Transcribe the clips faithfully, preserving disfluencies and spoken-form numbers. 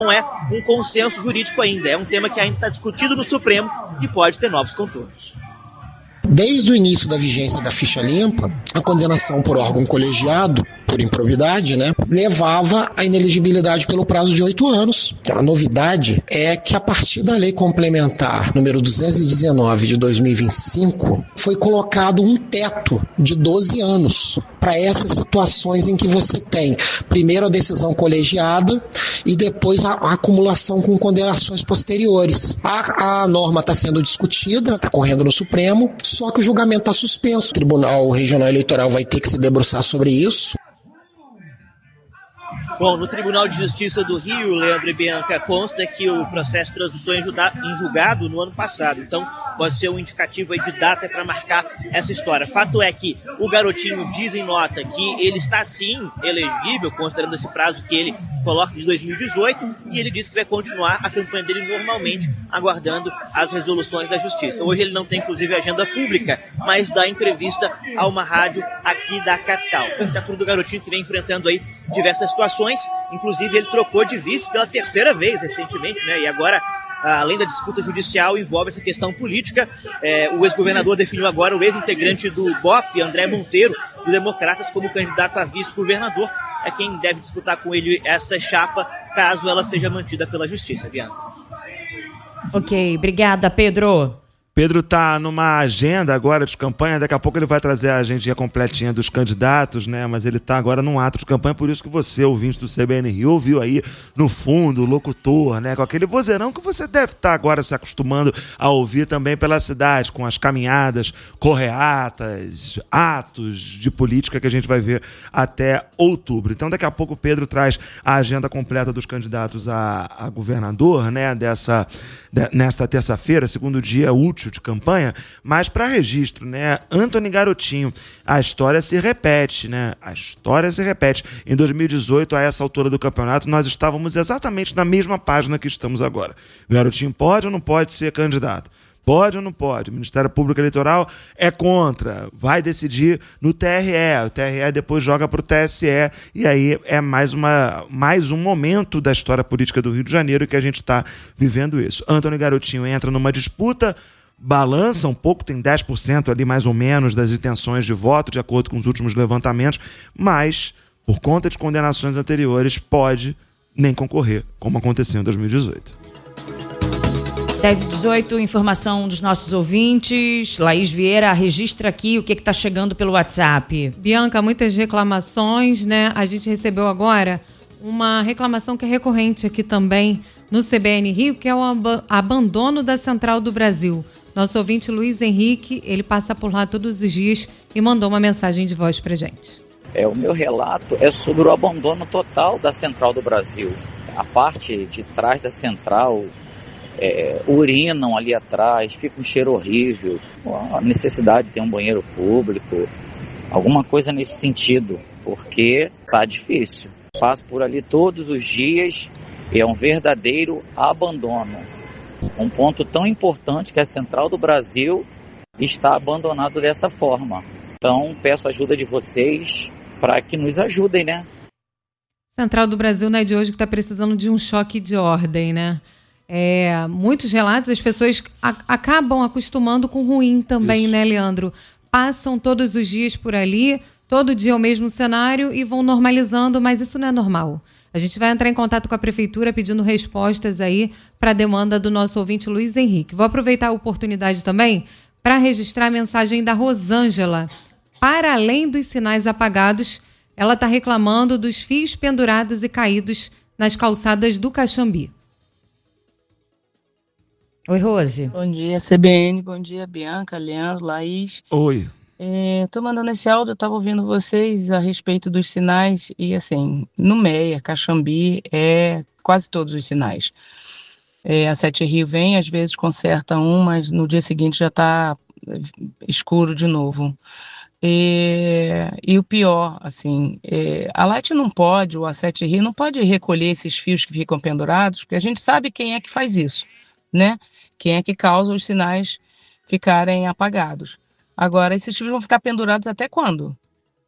Não é um consenso jurídico ainda, é um tema que ainda está discutido no Supremo e pode ter novos contornos. Desde o início da vigência da ficha limpa, a condenação por órgão colegiado, por improbidade, né, levava à inelegibilidade pelo prazo de oito anos. A novidade é que a partir da lei complementar número duzentos e dezenove de dois mil e vinte e cinco, foi colocado um teto de doze anos para essas situações em que você tem primeiro a decisão colegiada e depois a, a acumulação com condenações posteriores. A, a norma está sendo discutida, está correndo no Supremo, só que o julgamento está suspenso. O Tribunal Regional Eleitoral vai ter que se debruçar sobre isso. Bom, no Tribunal de Justiça do Rio, Leandro e Bianca, consta que o processo transitou em julgado no ano passado. Então, pode ser um indicativo aí de data para marcar essa história. Fato é que o garotinho diz em nota que ele está, sim, elegível, considerando esse prazo que ele coloca de dois mil e dezoito, e ele diz que vai continuar a campanha dele normalmente, aguardando as resoluções da Justiça. Hoje ele não tem, inclusive, agenda pública, mas dá entrevista a uma rádio aqui da capital. O candidato do garotinho que vem enfrentando aí diversas situações, inclusive ele trocou de vice pela terceira vez recentemente, né? E agora, além da disputa judicial, envolve essa questão política. É, o ex-governador definiu agora o ex-integrante do B O P, André Monteiro, do Democratas, como candidato a vice-governador. É quem deve disputar com ele essa chapa, caso ela seja mantida pela Justiça, Bianca. Ok, obrigada, Pedro. Pedro está numa agenda agora de campanha, daqui a pouco ele vai trazer a agendinha completinha dos candidatos, né? Mas ele está agora num ato de campanha, por isso que você, ouvinte do C B N Rio, ouviu aí no fundo o locutor, né? Com aquele vozeirão que você deve estar tá agora se acostumando a ouvir também pela cidade, com as caminhadas correatas, atos de política que a gente vai ver até outubro. Então daqui a pouco o Pedro traz a agenda completa dos candidatos a, a governador, né? Dessa, de, nesta terça-feira, segundo dia útil de campanha, mas para registro, né? Antony Garotinho, a história se repete, né? A história se repete. Em dois mil e dezoito, a essa altura do campeonato, nós estávamos exatamente na mesma página que estamos agora. Garotinho pode ou não pode ser candidato? Pode ou não pode? O Ministério Público Eleitoral é contra, vai decidir no T R E, o T R E depois joga para o T S E, e aí é mais, uma, mais um momento da história política do Rio de Janeiro que a gente está vivendo isso. Antony Garotinho entra numa disputa, balança um pouco, tem dez por cento ali mais ou menos das intenções de voto, de acordo com os últimos levantamentos, mas, por conta de condenações anteriores, pode nem concorrer, como aconteceu em dois mil e dezoito. dez e dezoito, informação dos nossos ouvintes. Laís Vieira, registra aqui o que está chegando pelo WhatsApp. Bianca, muitas reclamações, né? A gente recebeu agora uma reclamação que é recorrente aqui também no C B N Rio, que é o ab- abandono da Central do Brasil. Nosso ouvinte Luiz Henrique, ele passa por lá todos os dias e mandou uma mensagem de voz pra gente. É, o meu relato é sobre o abandono total da Central do Brasil. A parte de trás da Central, é, urinam ali atrás, fica um cheiro horrível, a necessidade de ter um banheiro público, alguma coisa nesse sentido, porque tá difícil. Passo por ali todos os dias e é um verdadeiro abandono. Um ponto tão importante que a Central do Brasil está abandonado dessa forma. Então, peço a ajuda de vocês para que nos ajudem, né? Central do Brasil não é de hoje que está precisando de um choque de ordem, né? É, muitos relatos, as pessoas a- acabam acostumando com o ruim também, Isso. né, Leandro? Passam todos os dias por ali, todo dia é o mesmo cenário e vão normalizando, mas isso não é normal. A gente vai entrar em contato com a Prefeitura pedindo respostas aí para a demanda do nosso ouvinte Luiz Henrique. Vou aproveitar a oportunidade também para registrar a mensagem da Rosângela. Para além dos sinais apagados, ela está reclamando dos fios pendurados e caídos nas calçadas do Caxambi. Oi, Rose. Bom dia, C B N. Bom dia, Bianca, Leandro, Laís. Oi. Estou é, mandando esse áudio, eu estava ouvindo vocês a respeito dos sinais e assim, no Meia, Caxambi, é quase todos os sinais. É, a Sete Rio vem, às vezes conserta um, mas no dia seguinte já está escuro de novo. É, e o pior, assim, é, a Light não pode, ou a Sete Rio não pode recolher esses fios que ficam pendurados, porque a gente sabe quem é que faz isso, né? Quem é que causa os sinais ficarem apagados. Agora, esses fios vão ficar pendurados até quando?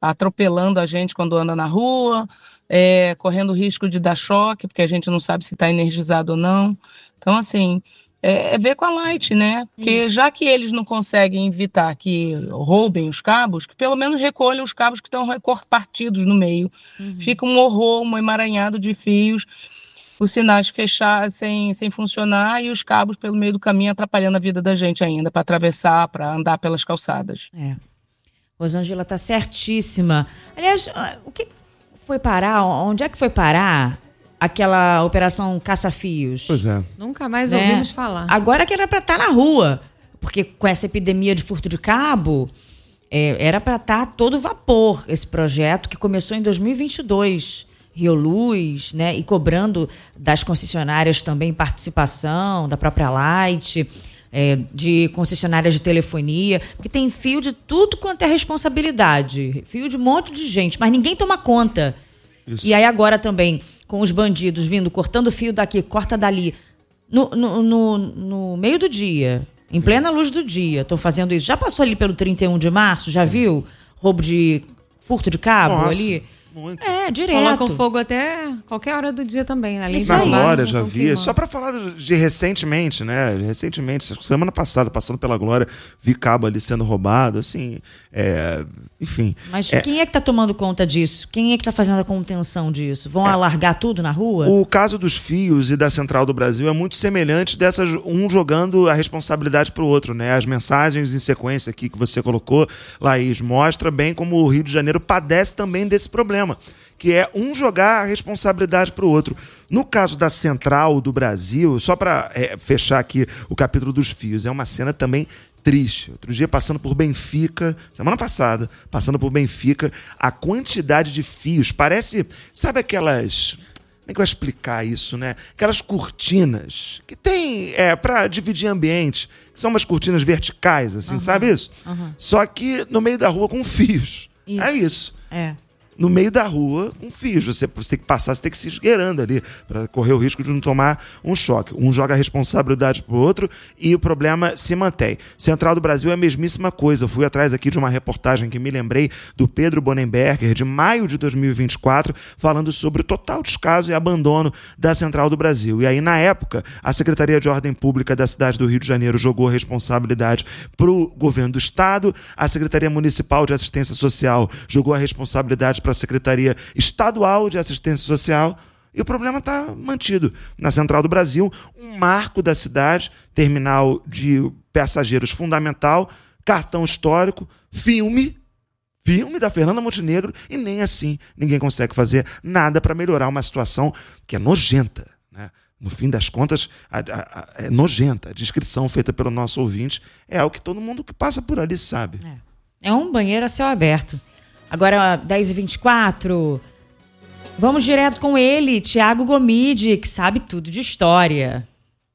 atropelando a gente quando anda na rua, é, correndo risco de dar choque, porque a gente não sabe se está energizado ou não. Então, assim, é, é ver com a Light, né? Porque já que eles não conseguem evitar que roubem os cabos, que pelo menos recolham os cabos que estão partidos no meio. Uhum. Fica um horror, um emaranhado de fios, os sinais fechar sem, sem funcionar e os cabos pelo meio do caminho atrapalhando a vida da gente ainda, para atravessar, para andar pelas calçadas. É. Rosângela está certíssima. Aliás, o que foi parar? Onde é que foi parar aquela operação caça-fios? Pois é. Nunca mais né? ouvimos falar. Agora que era para estar na rua, porque com essa epidemia de furto de cabo, é, era para estar a todo vapor esse projeto que começou em dois mil e vinte e dois. Rio Luz, né? E cobrando das concessionárias também participação, da própria Light, é, de concessionárias de telefonia, porque tem fio de tudo quanto é responsabilidade, fio de um monte de gente, mas ninguém toma conta. Isso. E aí agora também, com os bandidos vindo, cortando fio daqui, corta dali, no, no, no, no meio do dia, em Sim. plena luz do dia, estão fazendo isso. Já passou ali pelo trinta e um de março, já Sim. viu? Roubo de, furto de cabo Nossa. ali? Muito. É, direto. Colocam fogo até qualquer hora do dia também. Ali na Glória, já vi. Só para falar de recentemente, né? Recentemente, semana passada, passando pela Glória, vi cabo ali sendo roubado, assim, é, enfim. Mas é, quem é que tá tomando conta disso? Quem é que tá fazendo a contenção disso? Vão é, alargar tudo na rua? O caso dos fios e da Central do Brasil é muito semelhante dessas, um jogando a responsabilidade pro outro, né? As mensagens em sequência aqui que você colocou, Laís, mostra bem como o Rio de Janeiro padece também desse problema, que é um jogar a responsabilidade para o outro. No caso da Central do Brasil, só para é, fechar aqui o capítulo dos fios, é uma cena também triste. Outro dia, passando por Benfica, semana passada, passando por Benfica, a quantidade de fios, parece, sabe aquelas... Como é que eu vou explicar isso, né? Aquelas cortinas que tem é, para dividir ambiente, que são umas cortinas verticais, assim, uhum. sabe isso? Uhum. Só que no meio da rua com fios. Isso. É isso. É. No meio da rua, com fios. Você, você tem que passar, você tem que se esgueirando ali para correr o risco de não tomar um choque. Um joga a responsabilidade pro outro e o problema se mantém. Central do Brasil é a mesmíssima coisa. Eu fui atrás aqui de uma reportagem que me lembrei do Pedro Bonenberger, de maio de dois mil e vinte e quatro, falando sobre o total descaso e abandono da Central do Brasil. E aí, na época, a Secretaria de Ordem Pública da cidade do Rio de Janeiro jogou a responsabilidade pro governo do Estado, a Secretaria Municipal de Assistência Social jogou a responsabilidade para a Secretaria Estadual de Assistência Social, e o problema está mantido. Na Central do Brasil, um marco da cidade, terminal de passageiros fundamental, cartão histórico, filme, filme da Fernanda Montenegro, e nem assim ninguém consegue fazer nada para melhorar uma situação que é nojenta, né? No fim das contas, a, a, a, é nojenta. A descrição feita pelo nosso ouvinte é algo que todo mundo que passa por ali sabe. É, é um banheiro a céu aberto. Agora, dez e vinte e quatro, vamos direto com ele, Tiago Gomide, que sabe tudo de história.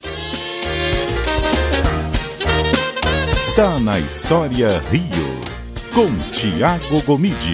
Tá na História Rio, com Tiago Gomide.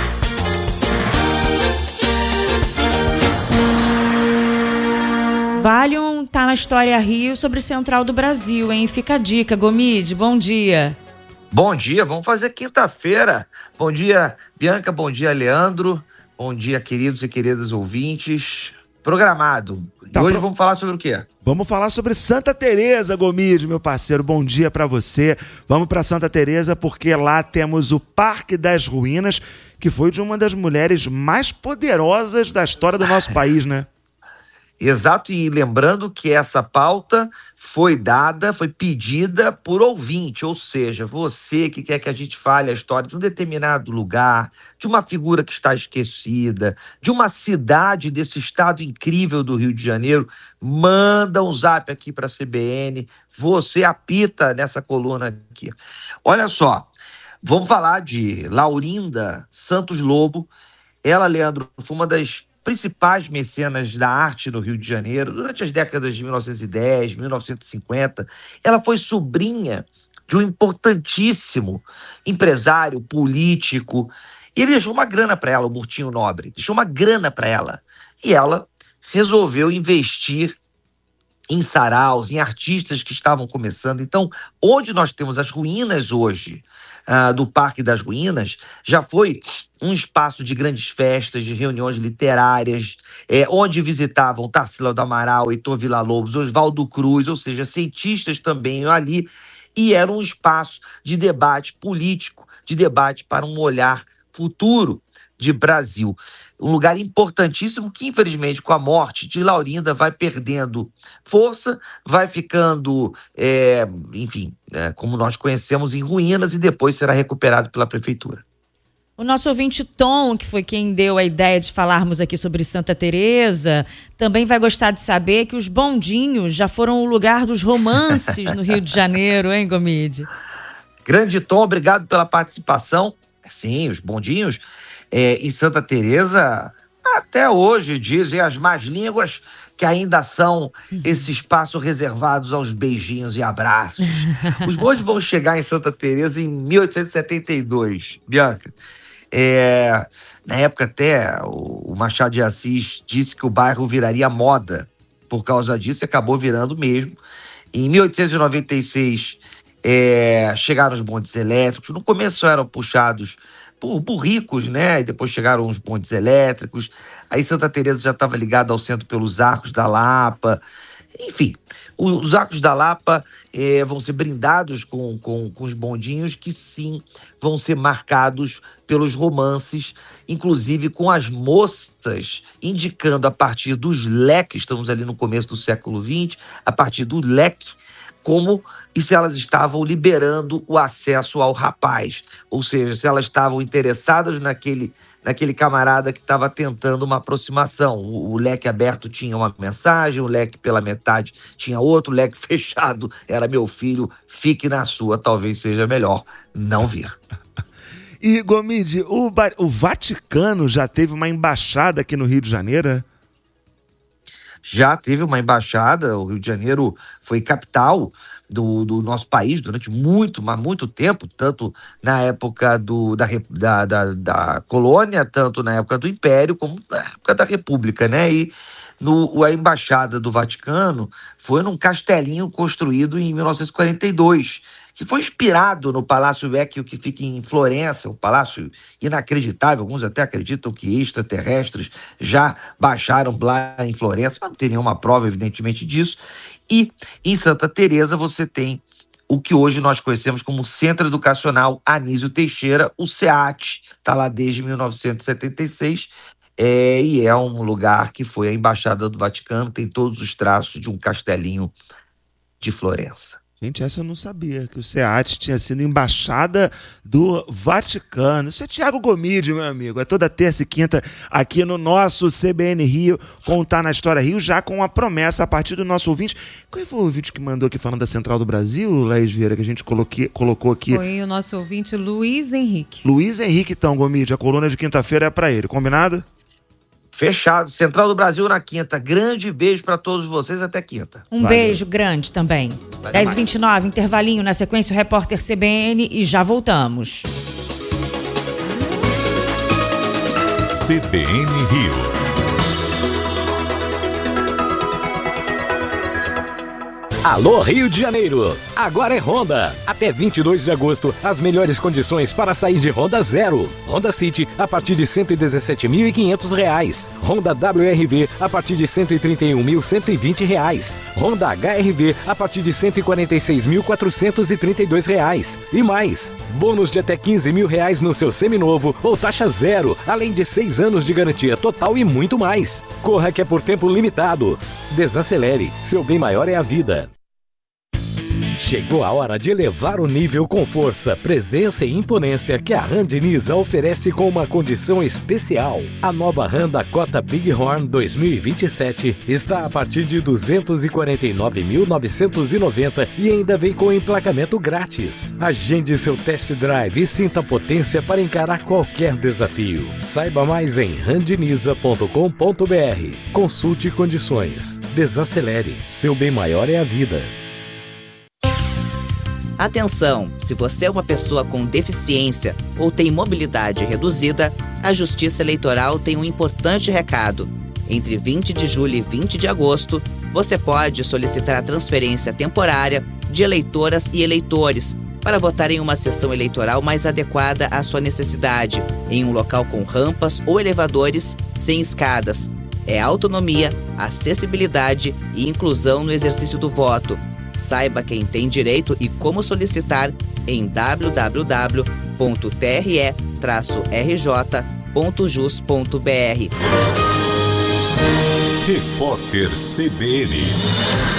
Valium tá na História Rio sobre Central do Brasil, hein? Fica a dica, Gomide, bom dia. Bom dia, vamos fazer quinta-feira. Bom dia, Bianca, bom dia, Leandro. Bom dia, queridos e queridas ouvintes. Programado. Tá, e hoje pro... vamos falar sobre o quê? Vamos falar sobre Santa Teresa, Gomide, meu parceiro. Bom dia para você. Vamos para Santa Teresa porque lá temos o Parque das Ruínas, que foi de uma das mulheres mais poderosas da história do nosso país, né? Exato, e lembrando que essa pauta foi dada, foi pedida por ouvinte, ou seja, você que quer que a gente fale a história de um determinado lugar, de uma figura que está esquecida, de uma cidade desse estado incrível do Rio de Janeiro, manda um zap aqui para a C B N, você apita nessa coluna aqui. Olha só, vamos falar de Laurinda Santos Lobo. Ela, Leandro, foi uma das principais mecenas da arte no Rio de Janeiro durante as décadas de mil novecentos e dez, mil novecentos e cinquenta. Ela foi sobrinha de um importantíssimo empresário político e ele deixou uma grana para ela, o Murtinho Nobre, deixou uma grana para ela e ela resolveu investir em saraus, em artistas que estavam começando. Então, onde nós temos as ruínas hoje, ah, do Parque das Ruínas já foi um espaço de grandes festas, de reuniões literárias, é, onde visitavam Tarsila do Amaral, Heitor Villa-Lobos, Oswaldo Cruz, ou seja, cientistas também ali, e era um espaço de debate político, de debate para um olhar futuro de Brasil. Um lugar importantíssimo que, infelizmente, com a morte de Laurinda, vai perdendo força, vai ficando, é, enfim, é, como nós conhecemos, em ruínas, e depois será recuperado pela prefeitura. O nosso ouvinte Tom, que foi quem deu a ideia de falarmos aqui sobre Santa Teresa, também vai gostar de saber que os bondinhos já foram o lugar dos romances no Rio de Janeiro, hein, Gomide? Grande Tom, obrigado pela participação. Sim, os bondinhos é, em Santa Teresa, até hoje, dizem as más línguas, que ainda são esse espaço reservados aos beijinhos e abraços. Os bondes vão chegar em Santa Teresa em mil oitocentos e setenta e dois, Bianca. É, na época até o Machado de Assis disse que o bairro viraria moda por causa disso, e acabou virando mesmo. Em mil oitocentos e noventa e seis é, chegaram os bondes elétricos. No começo eram puxados por, por ricos, né? E depois chegaram os bondes elétricos. Aí Santa Teresa já estava ligada ao centro pelos Arcos da Lapa. Enfim, os Arcos da Lapa eh, vão ser brindados com, com, com os bondinhos, que sim vão ser marcados pelos romances, inclusive com as moças indicando a partir dos leques, estamos ali no começo do século vinte, a partir do leque, como e se elas estavam liberando o acesso ao rapaz, ou seja, se elas estavam interessadas naquele, naquele camarada que estava tentando uma aproximação. O, o leque aberto tinha uma mensagem, o leque pela metade tinha outro, o leque fechado era: meu filho, fique na sua, talvez seja melhor não vir. E, Gomide, o, o Vaticano já teve uma embaixada aqui no Rio de Janeiro? Já teve uma embaixada. O Rio de Janeiro foi capital do, do nosso país durante muito, mas muito tempo, tanto na época do, da, da, da, da colônia, tanto na época do Império, como na época da República, né? E no, a embaixada do Vaticano foi num castelinho construído em mil novecentos e quarenta e dois, que foi inspirado no Palácio Vecchio, que fica em Florença, um palácio inacreditável. Alguns até acreditam que extraterrestres já baixaram lá em Florença, mas não tem nenhuma prova, evidentemente, disso. E em Santa Teresa você tem o que hoje nós conhecemos como Centro Educacional Anísio Teixeira, o SEAT, está lá desde mil novecentos e setenta e seis, é, e é um lugar que foi a Embaixada do Vaticano, tem todos os traços de um castelinho de Florença. Gente, essa eu não sabia, que o SEAT tinha sido embaixada do Vaticano. Isso é Tiago Gomide, meu amigo. É toda terça e quinta aqui no nosso C B N Rio, Contar na História Rio, já com a promessa a partir do nosso ouvinte. Qual foi o ouvinte que mandou aqui falando da Central do Brasil, Laís Vieira, que a gente coloquei, colocou aqui? Foi o nosso ouvinte Luiz Henrique. Luiz Henrique, então, Gomide. A coluna de quinta-feira é para ele. Combinado? Fechado. Central do Brasil na quinta. Grande beijo para todos vocês. Até quinta. Um Valeu. Beijo grande também. dez e vinte e nove, intervalinho. Na sequência, o repórter C B N e já voltamos. C B N Rio. Alô, Rio de Janeiro! Agora é Honda. Até vinte e dois de agosto, as melhores condições para sair de Honda zero. Honda City a partir de cento e dezessete mil e quinhentos reais. Honda W R V a partir de cento e trinta e um mil cento e vinte reais. Honda H R V a partir de cento e quarenta e seis mil quatrocentos e trinta e dois reais. E mais, bônus de até quinze mil reais no seu seminovo ou taxa zero, além de seis anos de garantia total e muito mais. Corra que é por tempo limitado. Desacelere, seu bem maior é a vida. Chegou a hora de elevar o nível com força, presença e imponência que a Randiniza oferece com uma condição especial. A nova Ram Dakota Bighorn dois mil e vinte e sete está a partir de duzentos e quarenta e nove mil novecentos e noventa e ainda vem com emplacamento grátis. Agende seu test drive e sinta a potência para encarar qualquer desafio. Saiba mais em randiniza ponto com ponto br. Consulte condições. Desacelere. Seu bem maior é a vida. Atenção! Se você é uma pessoa com deficiência ou tem mobilidade reduzida, a Justiça Eleitoral tem um importante recado. Entre vinte de julho e vinte de agosto, você pode solicitar a transferência temporária de eleitoras e eleitores para votar em uma sessão eleitoral mais adequada à sua necessidade, em um local com rampas ou elevadores sem escadas. É autonomia, acessibilidade e inclusão no exercício do voto. Saiba quem tem direito e como solicitar em w w w ponto t r e traço r j ponto jus ponto b r. Repórter C B N.